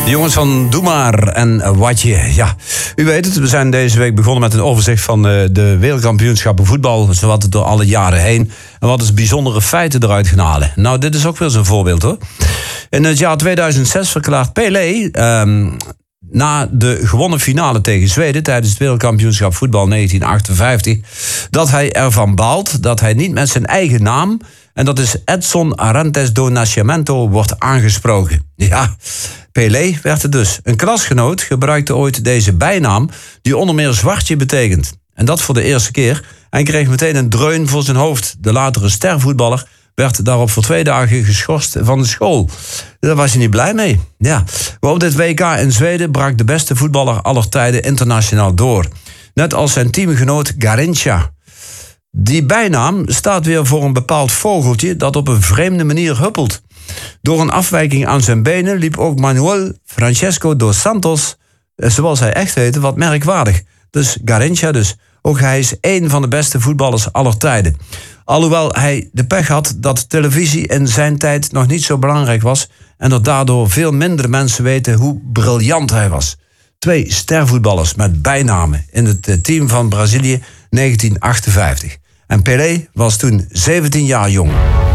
De jongens van Doe Maar en Watje. Ja, u weet het, we zijn deze week begonnen met een overzicht van de wereldkampioenschappen voetbal. Zowat het door alle jaren heen. En wat is bijzondere feiten eruit gaan halen. Nou, dit is ook weer zo'n voorbeeld hoor. In het jaar 2006 verklaart Pelé, na de gewonnen finale tegen Zweden tijdens het wereldkampioenschap voetbal 1958... dat hij ervan baalt dat hij niet met zijn eigen naam, en dat is Edson Arantes do Nascimento, wordt aangesproken. Ja, Pelé werd het dus. Een klasgenoot gebruikte ooit deze bijnaam, die onder meer zwartje betekent. En dat voor de eerste keer. En kreeg meteen een dreun voor zijn hoofd. De latere stervoetballer werd daarop voor 2 dagen geschorst van de school. Daar was hij niet blij mee. Ja. Maar op dit WK in Zweden brak de beste voetballer aller tijden internationaal door. Net als zijn teamgenoot Garrincha. Die bijnaam staat weer voor een bepaald vogeltje dat op een vreemde manier huppelt. Door een afwijking aan zijn benen liep ook Manuel Francesco dos Santos, zoals hij echt heette, wat merkwaardig. Dus Garrincha dus. Ook hij is één van de beste voetballers aller tijden. Alhoewel hij de pech had dat televisie in zijn tijd nog niet zo belangrijk was en dat daardoor veel minder mensen weten hoe briljant hij was. 2 stervoetballers met bijnamen in het team van Brazilië 1958. En Pelé was toen 17 jaar jong.